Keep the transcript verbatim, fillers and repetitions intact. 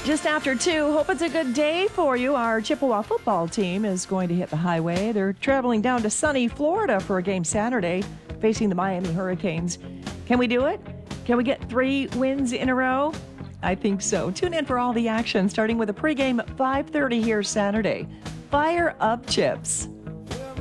Just after two, hope it's a good day for you. Our Chippewa football team is going to hit the highway. They're traveling down to sunny Florida for a game Saturday, facing the Miami Hurricanes. Can we do it? Can we get three wins in a row? I think so. Tune in for all the action, starting with a pregame at five thirty here Saturday. Fire up, Chips.